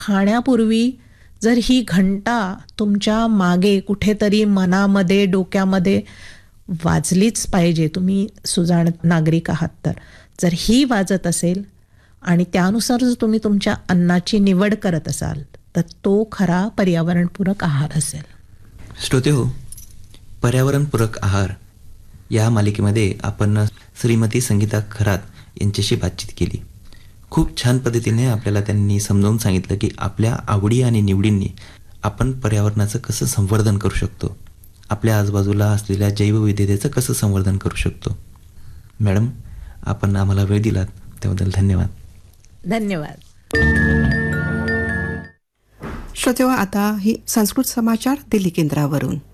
खाण्यापूर्वी जर ही घंटा तुमच्या मागे कुठेतरी मनामध्ये डोक्यामध्ये वाजलीच पाहिजे, तुम्ही सुजाण नागरिक आहात तर, जर ही वाजत असेल आणि त्यानुसार जर तुम्ही तुमच्या अन्नाची निवड करत असाल तर तो खरा पर्यावरणपूरक आहार असेल. श्रोतेहो, पर्यावरणपूरक आहार या मालिकेमध्ये आपण श्रीमती संगीता खरात यांच्याशी बातचीत केली. खूप छान पद्धतीने आपल्याला त्यांनी समजावून सांगितलं की आपल्या आवडी आणि निवडींनी आपण पर्यावरणाचं कसं संवर्धन करू शकतो, आपल्या आजूबाजूला असलेल्या जैवविविधतेचं कसं संवर्धन करू शकतो. मॅडम, आपण आम्हाला वेळ दिलात त्याबद्दल धन्यवाद. धन्यवाद. श्रोतेहो, आता ही संस्कृत समाचार दिल्ली केंद्रावरून.